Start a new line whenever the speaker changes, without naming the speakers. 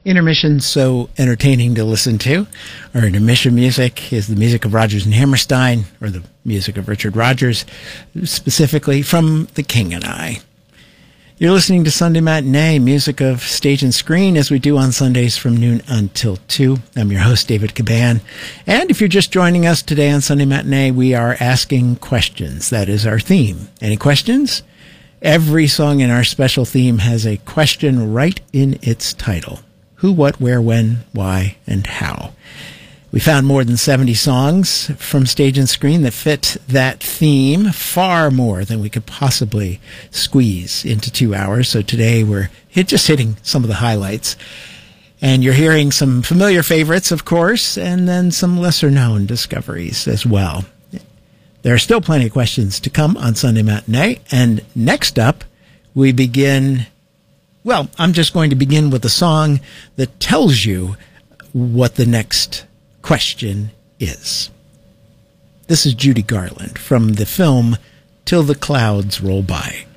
Intermission so entertaining to listen to. Our intermission music is the music of Rodgers and Hammerstein, or the music of Richard Rodgers, specifically from The King and I. You're listening to Sunday Matinee, music of stage and screen, as we do on Sundays from noon until 2. I'm your host, David Caban. And if you're just joining us today on Sunday Matinee, we are asking questions. That is our theme. Any questions? Every song in our special theme has a question right in its title. Who, what, where, when, why, and how. We found more than 70 songs from stage and screen that fit that theme, far more than we could possibly squeeze into 2 hours. So today we're just hitting some of the highlights. And you're hearing some familiar favorites, of course, and then some lesser-known discoveries as well. There are still plenty of questions to come on Sunday Matinee. And next up, we begin... Well, I'm just going to begin with a song that tells you what the next question is. This is Judy Garland from the film Till the Clouds Roll By.